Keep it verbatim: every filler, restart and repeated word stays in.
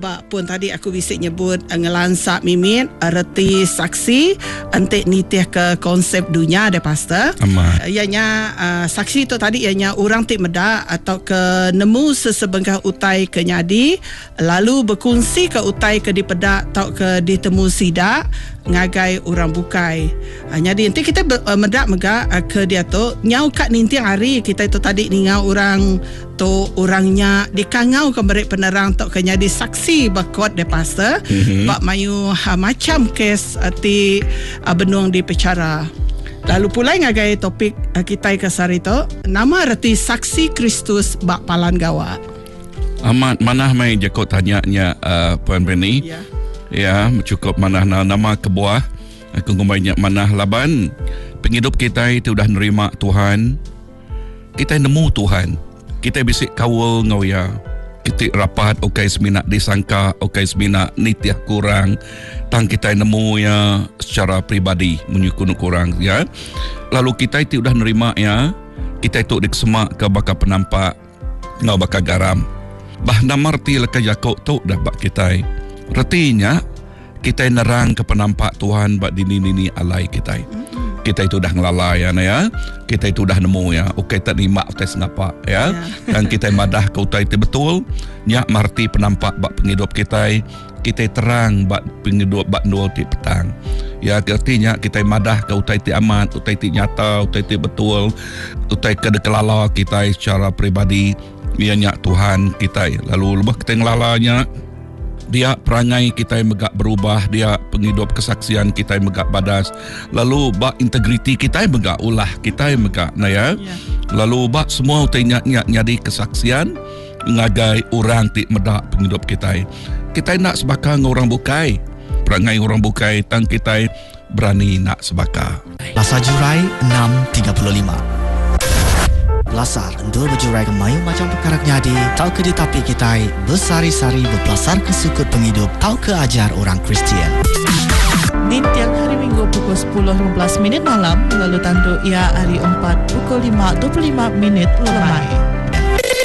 bak pun tadi aku bisik nyebut uh, ngelansak mimit erti saksi antik nitih ke konsep dunia de pastor. Amat. Uh, ianya uh, saksi tu tadi ianya orang tik medak atau ke nemu sesebengkah utai ke nyadi lalu berkongsi ke utai ke dipedak atau ke ditemu sidak ngagai orang bukai. Uh, jadi nanti kita ber, uh, medak megak uh, ke dia tu nyau kat nintiang hari kita itu tadi ningau orang tu orangnya dikangau ke mereka penerang tok ke jadi saksi bakot de pastor mm-hmm. bak mayu ha, macam kes ati uh, benuang di pecara. Lalu pula ngagai topik uh, kita ke sari tu nama reti saksi Kristus bak palan gawa. Amat manah mai jakot tanyanya uh, Puan Penny. Ya. Ya, cukup manah nama kebuah. Aku ngomongnya manah laban penghidup kita itu dah nerima Tuhan. Kita nemu Tuhan. Kita bisik kawal ngau ya. Kita rapat okai semina disangka, okai semina nitiah kurang. Tang kita nemu ya secara pribadi menyukun kurang ya. Lalu kita itu dah nerima ya. Kita itu dikesemak ke bakal penampak ngau bakal garam. Bah namarti leka Yakub tu dah bak kita. Retinya kita nerang ke penampak Tuhan bak dini-dini alai kita. Kita itu dah ngelalai ya. Kita itu dah nemu ya. Okey tak terima tes ngapa ya. Yeah. Dan kita madah kau tai betul. Nyak marti penampak bak penghidup kita. Kita terang bak penghidup bak nol ti petang. Ya artinya kita madah kau tai ti amat, utai ti nyata, utai ti betul. Utai ke dekelala kita secara pribadi. Ia nyak Tuhan kita. Lalu lebih kita ngelalanya dia perangai kita yang megak berubah, dia penghidup kesaksian kita yang megak badas, lalu bak integriti kita yang megak ulah, kita yang megak nah ya. Yeah. Lalu bak semua utainya nyadi kesaksian ngagai orang tik medak penghidup kita. Kita nak sebakar dengan orang bukai, perangai orang bukai tang kita berani nak sebakar. Lasar Jurai enam tiga puluh lima. Lasar endur berjurai ke mayu macam perkara nyadi, tau ke di tapi kita bersari-sari berpelasar ke sukut penghidup, tau ke ajar orang Kristian. Di tiang hari Minggu pukul sepuluh lima belas minit malam, lalu tanduk ia hari empat pukul lima dua puluh lima minit lemai.